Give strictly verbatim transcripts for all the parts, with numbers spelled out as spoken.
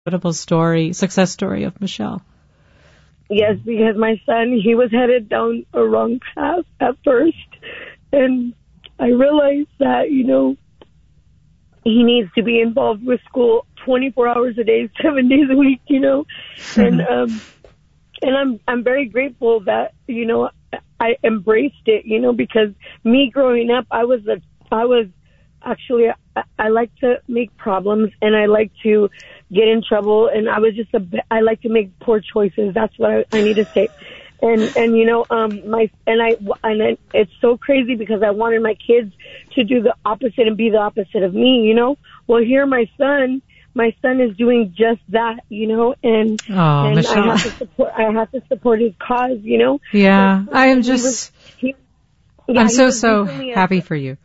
incredible story, success story of Michelle. Yes, because my son, he was headed down a wrong path at first. And I realized that, you know, he needs to be involved with school twenty-four hours a day, seven days a week, you know. And um, and I'm I'm very grateful that, you know, I embraced it, you know, because me growing up, I was a I was actually I, I like to make problems and I like to get in trouble, and I was just a I like to make poor choices. That's what I, I need to say. And and you know um my and I and I, it's so crazy because I wanted my kids to do the opposite and be the opposite of me, you know. Well, here my son, my son is doing just that, you know, and oh, and Michelle. I have to support I have to support his cause, you know. Yeah, so, I am he just was, he, yeah, I'm so so a, happy for you.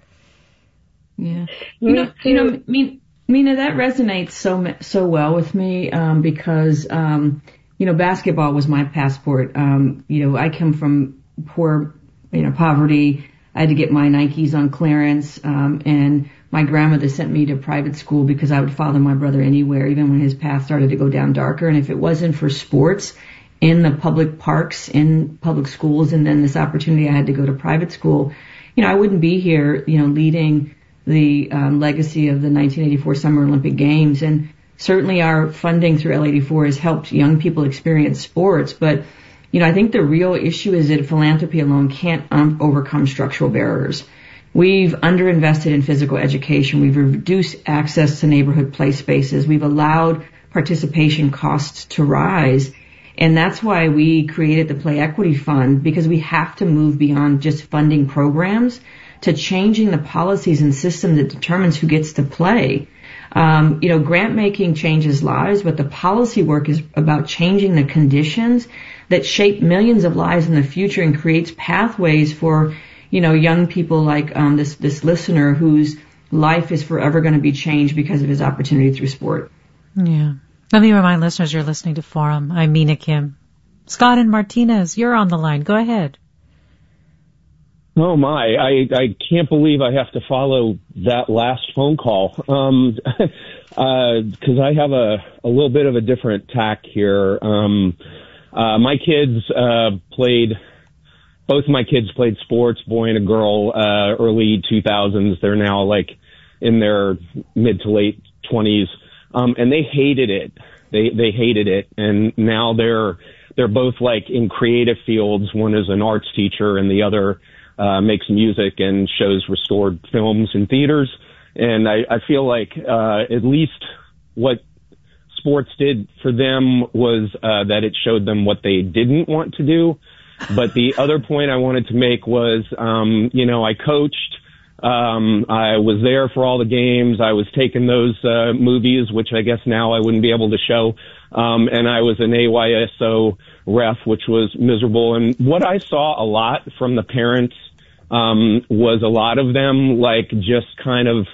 Yeah, you know, you know, mean. Mina, that resonates so so well with me um, because, um, you know, basketball was my passport. Um, you know, I come from poor, you know, poverty. I had to get my Nikes on clearance, um, and my grandmother sent me to private school because I would follow my brother anywhere, even when his path started to go down darker. And if it wasn't for sports in the public parks, in public schools, and then this opportunity I had to go to private school, you know, I wouldn't be here, you know, leading the um, legacy of the nineteen eighty-four Summer Olympic Games. And certainly our funding through L eighty-four has helped young people experience sports. But, you know, I think the real issue is that philanthropy alone can't um, overcome structural barriers. We've underinvested in physical education. We've reduced access to neighborhood play spaces. We've allowed participation costs to rise. And that's why we created the Play Equity Fund, because we have to move beyond just funding programs to changing the policies and system that determines who gets to play. Um, you know, grant making changes lives, but the policy work is about changing the conditions that shape millions of lives in the future and creates pathways for, you know, young people like um, this this listener whose life is forever going to be changed because of his opportunity through sport. Yeah. Let me remind listeners you're listening to Forum. I'm Mina Kim. Scott and Martinez, you're on the line. Go ahead. Oh my, I, I can't believe I have to follow that last phone call. Um, uh, cause I have a, a little bit of a different tack here. Um, uh, my kids, uh, played, both my kids played sports, boy and a girl, uh, early two thousands. They're now like in their mid to late twenties. Um, and they hated it. They, they hated it. And now they're, they're both like in creative fields. One is an arts teacher and the other Uh, makes music and shows restored films in theaters. And I, I feel like, uh, at least what sports did for them was, uh, that it showed them what they didn't want to do. But the other point I wanted to make was, um, you know, I coached, um, I was there for all the games. I was taking those, uh, movies, which I guess now I wouldn't be able to show. Um, and I was an A Y S O ref, which was miserable. And what I saw a lot from the parents um was a lot of them like just kind of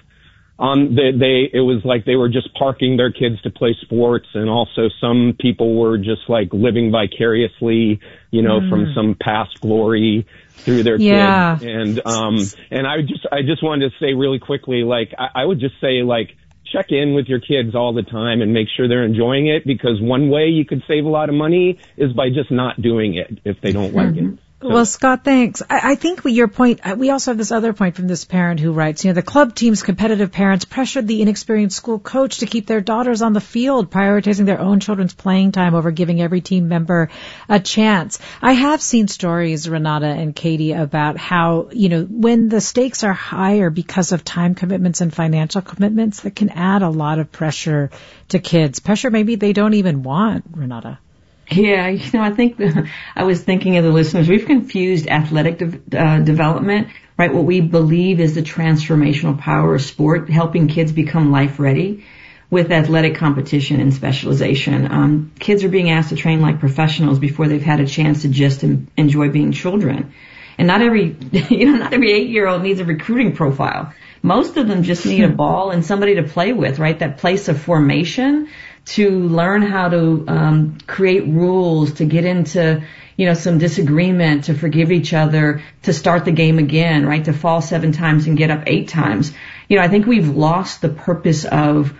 on they, they it was like they were just parking their kids to play sports, and also some people were just like living vicariously, you know, mm. from some past glory through their yeah. kids. And um and I just I just wanted to say really quickly, like I, I would just say like check in with your kids all the time and make sure they're enjoying it, because one way you could save a lot of money is by just not doing it if they don't like mm-hmm. it. So. Well, Scott, thanks. I, I think your point, we also have this other point from this parent who writes, you know, the club team's competitive parents pressured the inexperienced school coach to keep their daughters on the field, prioritizing their own children's playing time over giving every team member a chance. I have seen stories, Renata and Katie, about how, you know, when the stakes are higher because of time commitments and financial commitments, that can add a lot of pressure to kids. Pressure maybe they don't even want, Renata. Yeah, you know, I think the, I was thinking of the listeners. We've confused athletic de- uh, development, right? What we believe is the transformational power of sport, helping kids become life ready, with athletic competition and specialization. Um, kids are being asked to train like professionals before they've had a chance to just em- enjoy being children. And not every, you know, not every eight-year-old needs a recruiting profile. Most of them just need a ball and somebody to play with, right? That place of formation, to learn how to um, create rules, to get into, you know, some disagreement, to forgive each other, to start the game again, right? To fall seven times and get up eight times. You know, I think we've lost the purpose of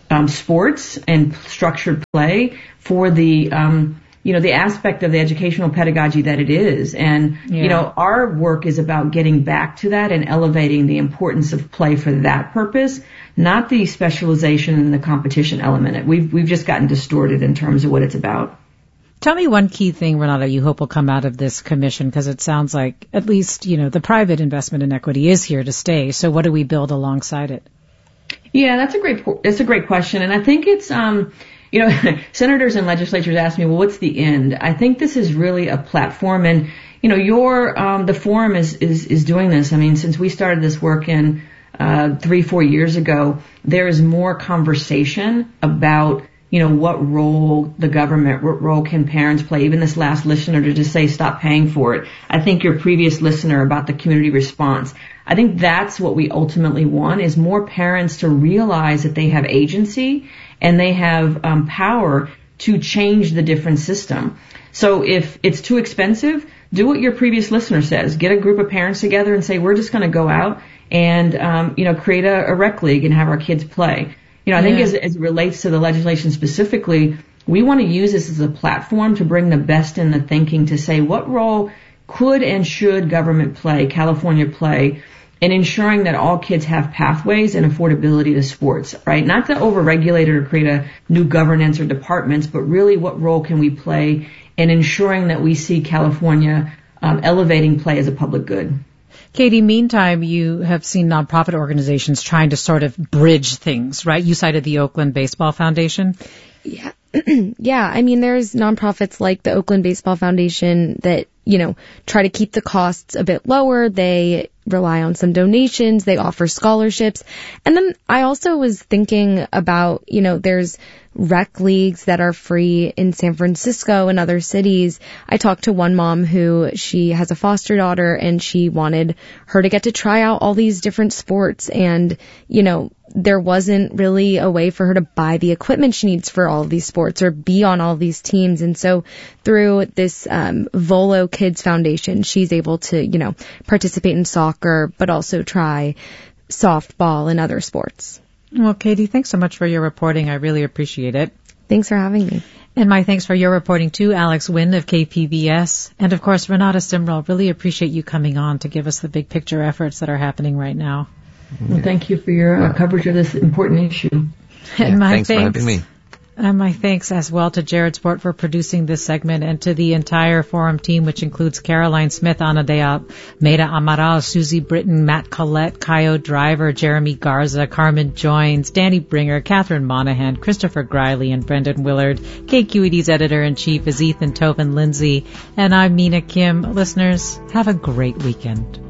um, sports and structured play for the um, you know, the aspect of the educational pedagogy that it is. And, yeah. you know, our work is about getting back to that and elevating the importance of play for that purpose, not the specialization and the competition element. We've, we've just gotten distorted in terms of what it's about. Tell me one key thing, Renata, you hope will come out of this commission, because it sounds like at least, you know, the private investment in equity is here to stay. So what do we build alongside it? Yeah, that's a great, that's a great question. And I think it's, um, you know, senators and legislatures ask me, well, what's the end? I think this is really a platform, and, you know, your, um, the forum is, is, is doing this. I mean, since we started this work in, uh, three, four years ago, there is more conversation about, you know, what role the government, what role can parents play? Even this last listener to just say, stop paying for it. I think your previous listener about the community response. I think that's what we ultimately want, is more parents to realize that they have agency and they have um, power to change the different system. So if it's too expensive, do what your previous listener says. Get a group of parents together and say, we're just going to go out and, um, you know, create a, a rec league and have our kids play. You know, I think yeah. as, as it relates to the legislation specifically, we want to use this as a platform to bring the best in the thinking to say, what role could and should government play, California play, in ensuring that all kids have pathways and affordability to sports, right? Not to overregulate or create a new governance or departments, but really what role can we play in ensuring that we see California um, elevating play as a public good. Katie, meantime, you have seen nonprofit organizations trying to sort of bridge things, right? You cited the Oakland Baseball Foundation. Yeah. yeah. I mean, there's nonprofits like the Oakland Baseball Foundation that, you know, try to keep the costs a bit lower. They rely on some donations. They offer scholarships. And then I also was thinking about, you know, there's rec leagues that are free in San Francisco and other cities. I talked to one mom who, she has a foster daughter and she wanted her to get to try out all these different sports. And, you know, there wasn't really a way for her to buy the equipment she needs for all of these sports or be on all these teams. And so through this um, Volo Kids Foundation, she's able to, you know, participate in soccer, but also try softball and other sports. Well, Katie, thanks so much for your reporting. I really appreciate it. Thanks for having me. And my thanks for your reporting too, Alex Wynn of K P B S. And of course, Renata Simrel, really appreciate you coming on to give us the big picture efforts that are happening right now. Well, thank you for your uh, coverage of this important issue. And yeah, my thanks, thanks for having me. And my thanks as well to Jared Sport for producing this segment, and to the entire Forum team, which includes Caroline Smith, Ana de Almeida Amaral, Susie Britton, Matt Collette, Kaio Driver, Jeremy Garza, Carmen Joins, Danny Bringer, Catherine Monahan, Christopher Griley, and Brendan Willard. K Q E D's editor-in-chief is Ethan Tobin Lindsay, and I'm Mina Kim. Listeners, have a great weekend.